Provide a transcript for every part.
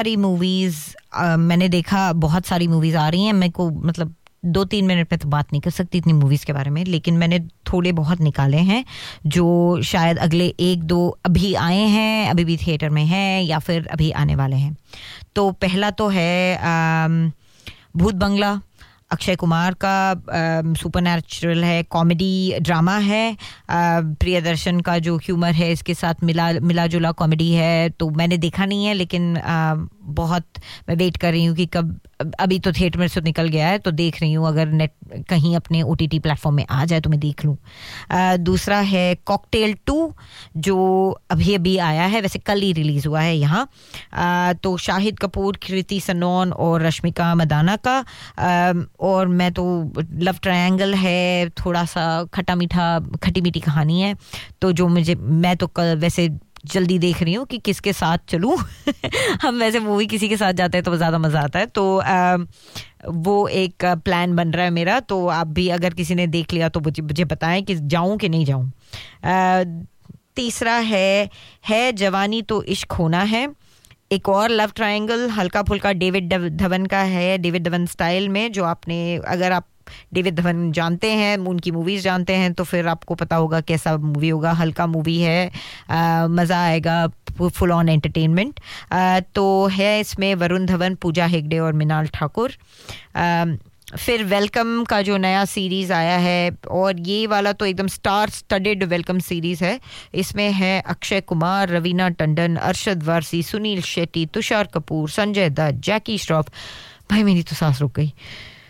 सारी मूवीज मैंने देखा, बहुत सारी मूवीज आ रही हैं मेरे को, मतलब 2-3 मिनट पे तो बात नहीं कर सकती इतनी मूवीज के बारे में, लेकिन मैंने थोड़े बहुत निकाले हैं जो शायद अगले 1-2 अभी आए हैं, अभी भी थिएटर में हैं या फिर अभी आने वाले हैं. तो पहला तो है भूत बंगला, अक्षय कुमार का सुपरनैचुरल है, कॉमेडी ड्रामा है. प्रियदर्शन का जो ह्यूमर है इसके साथ मिला जुला कॉमेडी है. तो मैंने देखा नहीं है, लेकिन बहुत मैं वेट कर रही हूँ कि कब, अभी तो थिएटर में से निकल गया है तो देख रही हूँ, अगर नेट कहीं अपने OTT प्लेटफॉर्म में आ जाए तो मैं देख लूँ. दूसरा है कॉकटेल 2 जो अभी अभी आया है, वैसे कल ही रिलीज हुआ है यहाँ. तो शाहिद कपूर, कृति सनोन और रश्मिका मंदाना का. और मैं तो लव ट्रायंगल है, थोड़ा सा खट्टी मीठी कहानी है. तो जो मैं तो वैसे जल्दी देख रही हूँ कि किसके साथ चलूं. हम वैसे मूवी किसी के साथ जाते हैं तो ज़्यादा मज़ा आता है. तो वो एक प्लान बन रहा है मेरा. तो आप भी अगर किसी ने देख लिया तो मुझे बताएं कि जाऊं कि नहीं जाऊं. तीसरा है जवानी तो इश्क होना है, एक और लव ट्रायंगल हल्का फुल्का डेविड धवन का है, डेविड धवन स्टाइल में. जो आपने, अगर आप डेविड धवन जानते हैं, उनकी मूवीज जानते हैं, तो फिर आपको पता होगा कैसा मूवी होगा. हल्का मूवी है, मज़ा आएगा, फुल ऑन एंटरटेनमेंट. तो है इसमें वरुण धवन, पूजा हेगड़े और मृणाल ठाकुर. फिर वेलकम का जो नया सीरीज़ आया है, और ये वाला तो एकदम स्टार स्टडेड वेलकम सीरीज़ है. इसमें है अक्षय कुमार, रवीना टंडन, अरशद वारसी, सुनील शेट्टी, तुषार कपूर, संजय दत्त, जैकी श्रॉफ. भाई मेरी तो सांस रुक गई.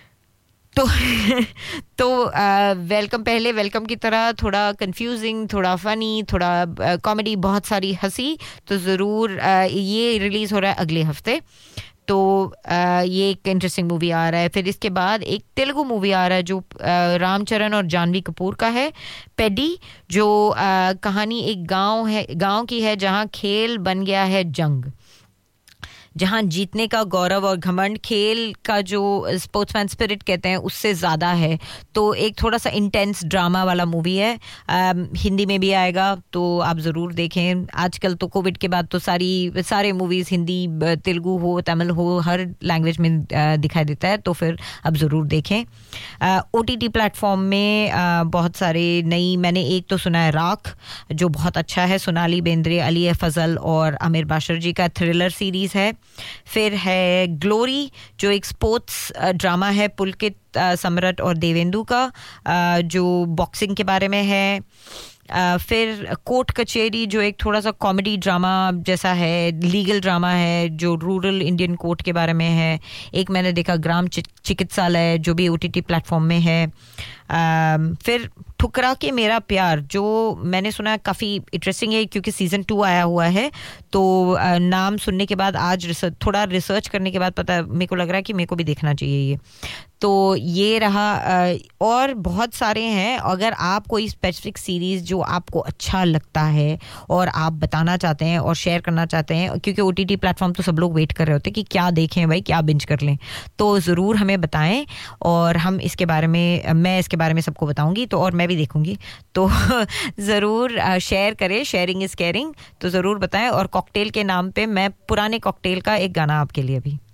तो वेलकम, पहले वेलकम की तरह थोड़ा कंफ्यूजिंग, थोड़ा फनी, थोड़ा कॉमेडी, बहुत सारी हंसी. तो ज़रूर ये रिलीज़ हो रहा है अगले हफ्ते. तो ये एक इंटरेस्टिंग मूवी आ रहा है. फिर इसके बाद एक तेलुगु मूवी आ रहा है जो रामचरण और जानवी कपूर का है, पेडी. जो कहानी एक गांव की है जहां खेल बन गया है जंग, जहां जीतने का गौरव और घमंड, खेल का जो स्पोर्ट्समैन स्पिरिट कहते हैं उससे ज़्यादा है. तो एक थोड़ा सा इंटेंस ड्रामा वाला मूवी है. हिंदी में भी आएगा तो आप ज़रूर देखें. आजकल तो कोविड के बाद तो सारे मूवीज़ हिंदी, तेलुगु हो, तमिल हो, हर लैंग्वेज में दिखाई देता है. तो फिर आप ज़रूर देखें. OTT प्लेटफॉर्म में बहुत सारे नई, मैंने एक तो सुना है राख जो बहुत अच्छा है, सोनाली बेंद्रे, अली फजल और आमिर बाशर जी का थ्रिलर सीरीज़ है. फिर है ग्लोरी जो एक स्पोर्ट्स ड्रामा है, पुलकित, सम्राट और देवेंदु का, जो बॉक्सिंग के बारे में है. फिर कोर्ट कचेरी जो एक थोड़ा सा कॉमेडी ड्रामा जैसा है, लीगल ड्रामा है, जो रूरल इंडियन कोर्ट के बारे में है. एक मैंने देखा ग्राम चिकित्सालय जो भी OTT प्लेटफॉर्म में है. फिर ठुकरा के मेरा प्यार जो मैंने सुना काफ़ी इंटरेस्टिंग है क्योंकि सीज़न 2 आया हुआ है. तो नाम सुनने के बाद, आज थोड़ा रिसर्च करने के बाद पता मेरे को लग रहा है कि मेरे को भी देखना चाहिए ये. तो ये रहा. और बहुत सारे हैं. अगर आप कोई स्पेसिफिक सीरीज़ जो आपको अच्छा लगता है और आप बताना चाहते हैं और शेयर करना चाहते हैं, क्योंकि OTT प्लेटफॉर्म तो सब लोग वेट कर रहे होते हैं कि क्या देखें भाई, क्या बिंज कर लें, तो ज़रूर हमें बताएं और हम इसके बारे में, मैं इसके बारे में सबको बताऊंगी. तो और मैं भी देखूंगी. तो ज़रूर शेयर करें, शेयरिंग इज़ केयरिंग. तो ज़रूर बताएं. और कॉकटेल के नाम पे मैं पुराने कॉकटेल का एक गाना आपके लिए भी.